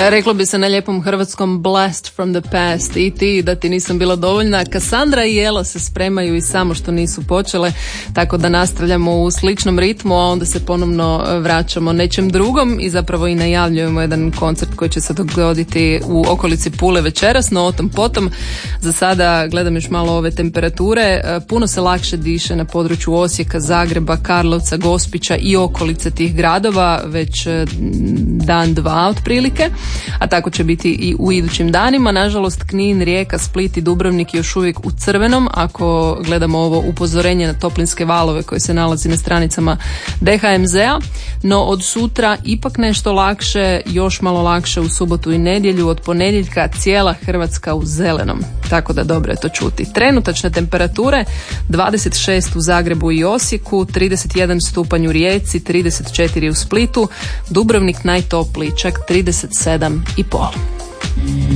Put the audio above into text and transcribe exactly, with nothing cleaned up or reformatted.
Reklo bi se na lijepom hrvatskom blast from the past, i ti da ti nisam bila dovoljna. Kassandra i Ela se spremaju i samo što nisu počele, tako da nastavljamo u sličnom ritmu, a onda se ponovno vraćamo nečem drugom i zapravo i najavljujemo jedan koncert koji će se dogoditi u okolici Pule večeras, no o tom potom. Za sada gledam još malo ove temperature, puno se lakše diše na području Osijeka, Zagreba, Karlovca, Gospića i okolice tih gradova već dan, dva otprilike, a tako će biti i u idućim danima. Nažalost, Knin, Rijeka, Split i Dubrovnik još uvijek u crvenom ako gledamo ovo upozorenje na toplinske valove koje se nalazi na stranicama D H M Z-a, no od sutra ipak nešto lakše, još malo lakše u subotu i nedjelju, od ponedjeljka cijela Hrvatska u zelenom, tako da dobro je to čuti. Trenutačne temperature dvadeset šest u Zagrebu i Osijeku, trideset jedan stupanj u Rijeci, trideset četiri u Splitu, Dubrovnik najtopliji, čak trideset sedam i pol.